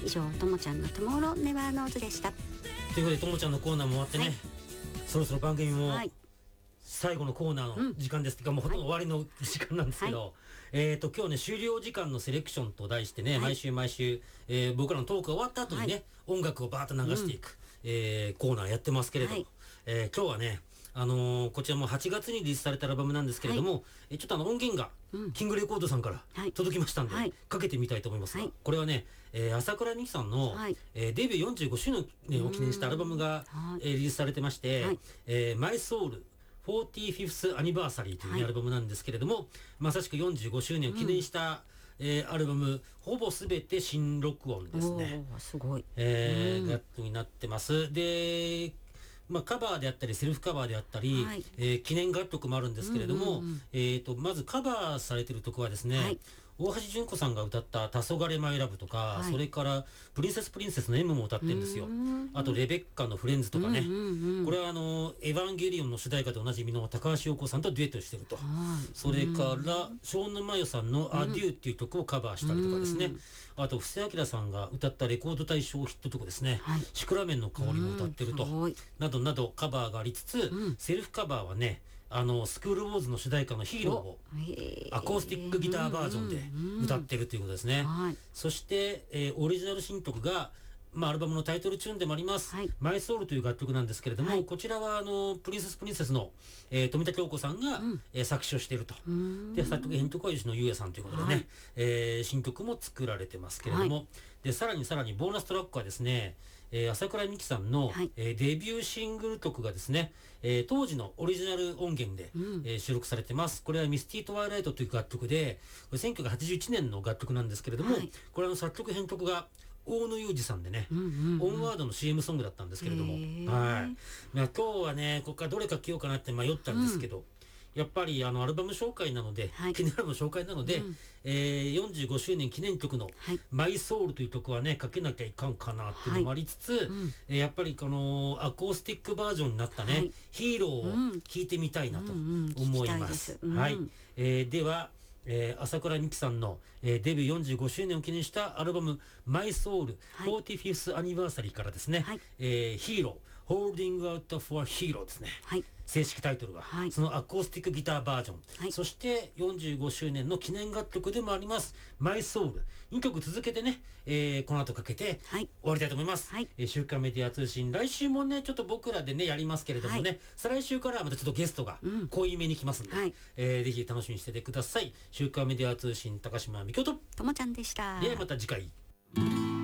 以上ともちゃんのトゥモローネバーノーズでした。 ということでともちゃんのコーナーも終わってね、そろそろ番組も最後のコーナーの時間です、もうほとんど終わりの時間なんですけど、今日ね終了時間のセレクションと題してね、毎週僕らのトークが終わった後にね、音楽をバーッと流していく、コーナーやってますけれども、今日はねこちらも8月にリリースされたアルバムなんですけれども、ちょっと音源が、キングレコードさんから届きましたんで、かけてみたいと思いますが、これはね、朝倉美希さんの、デビュー45周年を記念したアルバムが、リリースされてまして、My Soul 45th Anniversary という、アルバムなんですけれども、まさしく45周年を記念した、アルバムほぼすべて新録音ですね。 すごい。 楽になってます。でカバーであったりセルフカバーであったり、記念楽曲もあるんですけれども、まずカバーされてる曲はですね、大橋純子さんが歌った「黄昏マイラブ」とか、それからプリンセスの M も歌ってるんですよ。あとレベッカのフレンズとかね、これはエヴァンゲリオンの主題歌でおなじみの高橋洋子さんとデュエットしてると。それから庄野真代さんの「アデュー」っていう曲をカバーしたりとかですね、あと布施明さんが歌ったレコード大賞ヒット曲ですね、シクラメンの香りも歌ってると、などなどカバーがありつつ、セルフカバーはねスクールウォーズの主題歌のヒーローをアコースティックギターバージョンで歌ってるということですね。そして、オリジナル新曲が、アルバムのタイトルチューンでもあります、マイソウルという楽曲なんですけれども、こちらはプリンセスの、富田京子さんが、作詞をしていると。で、作曲編曲は吉野裕也さんということでね、新曲も作られてますけれども、で、さらにボーナストラックはですね、朝倉美希さんの、デビューシングル曲がですね、当時のオリジナル音源で、収録されてます。これはミスティートワイライトという楽曲で、これ1981年の楽曲なんですけれども、これ作曲編曲が大野裕二さんでね、オンワードの CM ソングだったんですけれども、今日はね、ここからどれか着ようかなって迷ったんですけど、やっぱりアルバム紹介なので、記念アルバム紹介なので、45周年記念曲のマイソウルという曲はね、かけなきゃいかんかなっていうのもありつつ、やっぱりこのアコースティックバージョンになったね、ヒーローを聴いてみたいなと思います。では、朝倉美希さんの、デビュー45周年を記念したアルバム「マイソウル 45th Anniversary」からですね、ヒーロー Holding Out for Hero ですね、正式タイトルは、そのアコースティックギターバージョン、そして45周年の記念楽曲でもあります「マイソウル」2曲続けてね、この後かけて終わりたいと思います。週刊メディア通信、来週もねちょっと僕らでねやりますけれどもね、再来週からはまたちょっとゲストが濃いめに来ますんで、ぜひ楽しみにしててください。週刊メディア通信、高島美京とともちゃんでした。 ではまた次回。